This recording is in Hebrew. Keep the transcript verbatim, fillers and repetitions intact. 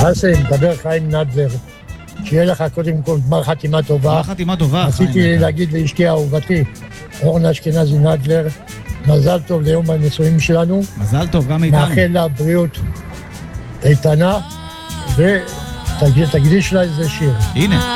אסם, מדבר חיים נדלר. שיהיה לך קודם כל גמר חתימה טובה. גמר חתימה טובה. רציתי להגיד לאשתי אהובתי, אורנה אשכנזי נדלר, מזל טוב ליום הנישואים שלנו. מזל טוב, גם איתנו. מאחל לה בריאות איתנה, ותקדיש לה איזה שיר. הנה.